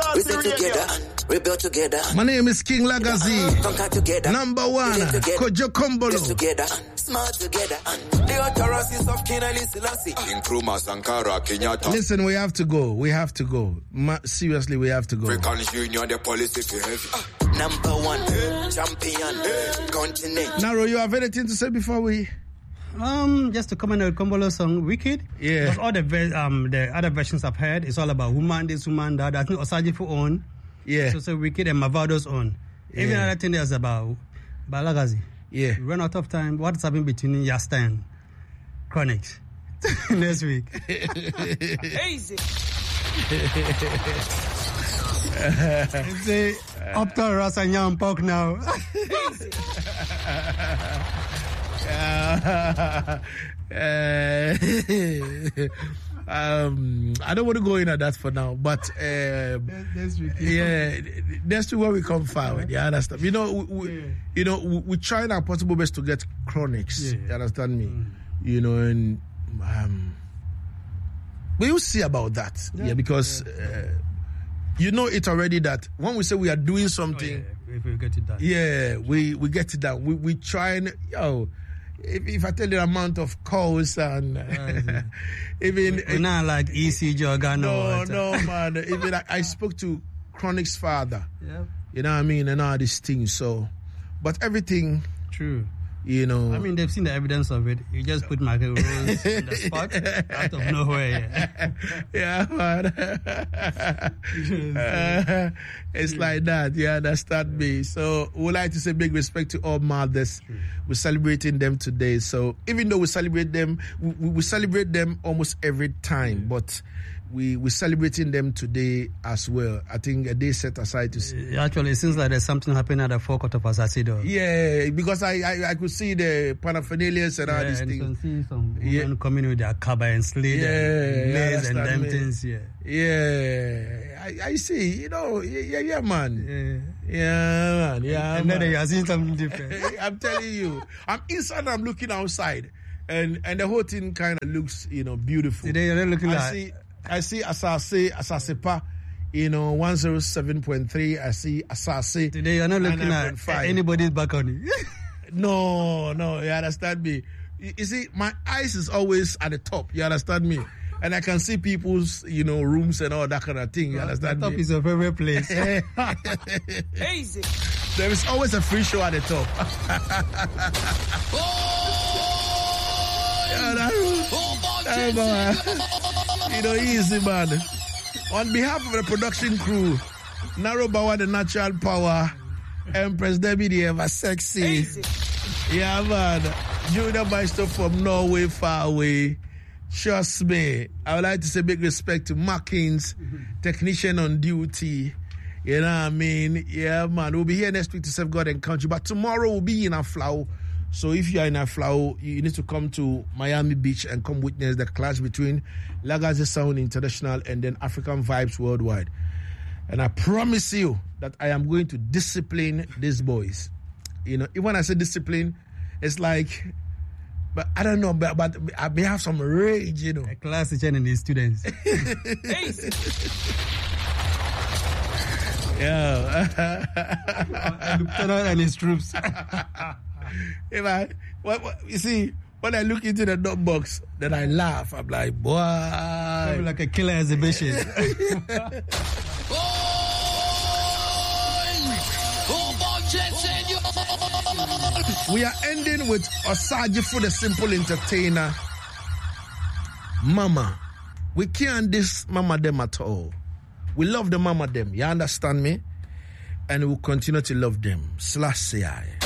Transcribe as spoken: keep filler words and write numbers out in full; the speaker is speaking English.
We stay together, we build together. My name is King Lagazi. Conquer together. Number one, Kojo Kombolo. Together, smart together. The authorities of King Ali Selassie. Nkrumah Sankara Kenyatta. Listen, we have to go. We have to go. Ma- seriously, we have to go. African Union, the policy to heavy. Number one, champion, continent. Naro, you have anything to say before we... Um, just to comment on Kombolo song, Wicked. Yeah. Because all the ve- um the other versions I've heard, it's all about woman, this woman, that. I think Osajifu own. Yeah. It's also Wicked and Mavado's own. Yeah. Even another thing there's about Balagazi. Yeah. We run out of time. What's happening between Yasta and Chronix next week? Easy. It's a up to Ras and Yam Pok now. Uh, um, I don't want to go in at that for now, but um, Next week. yeah, next week when we come forward, you understand? You know, we, we, Yeah. you know, we, we try our possible best to get Chronix. Yeah. You understand me? Mm. You know, and um, we will see about that. Yeah, Yeah. because uh, you know it already that when we say we are doing something. Oh, yeah, if we get it done. Yeah, we, we get it done. We we try and yo, if, if I tell you the amount of calls and yeah. even We're not like E C G organ. no no man, even I, I spoke to Chronic's father. Yeah, You know what I mean, and all these things. So, but everything, true. you know. I mean, they've seen the evidence of it. You just put Michael Rose in the spot out of nowhere. Yeah, man. Uh, it's like that. You understand me? So we would like to say big respect to all mothers. We're celebrating them today. So even though we celebrate them, we, we celebrate them almost every time, but we we're celebrating them today as well. I think a day set aside to see. Actually, it seems like there's something happening at the forecourt of Asasido. Yeah, because I, I I could see the paraphernalia and all Yeah, these and things. some, see some Yeah. women coming with their kaba and slate Yeah, and yeah, lace and understand them me. things. Yeah. Yeah, I, I see. You know, yeah, yeah, yeah man. Yeah. Yeah, man. Yeah, And then man. you are seeing something different. I'm telling you, I'm inside. I'm looking outside, and and the whole thing kind of looks, you know, beautiful. Today you're not looking I like. see, I see Asase, Asasepa, you know, one oh seven point three. I see Asase. Today you're not looking at ninety-nine point five. anybody's back on it. No, no, you understand me. You, you see, my eyes is always at the top. You understand me. And I can see people's, you know, rooms and all that kind of thing. You understand Top me? is your favorite place. Easy. There is always a free show at the top. Yeah, that- that man. You know, easy, man. On behalf of the production crew, Naro Bawa, the natural power, Empress Debbie, the ever sexy. Easy. Yeah, man. Junior Maestro from Norway, far away. Trust me. I would like to say big respect to Markins, technician on duty. You know what I mean? Yeah, man. We'll be here next week to serve God and country. But tomorrow we'll be in Aflao. So if you are in Aflao, you need to come to Miami Beach and come witness the clash between Lagazi Sound International and then African Vibes Worldwide. And I promise you that I am going to discipline these boys. You know, when I say discipline, it's like, but I don't know, but, but I may have some rage, you know. A class teacher and his students. Easy. Yeah. And Lieutenant and his troops. If I, what, what, you see, when I look into the dog box, then I laugh. I'm like, boy. Like a killer exhibition. We are ending with Osaji for the simple entertainer. Mama. We can't diss mama them at all. We love the mama them. You understand me? And we'll continue to love them. Slash C I.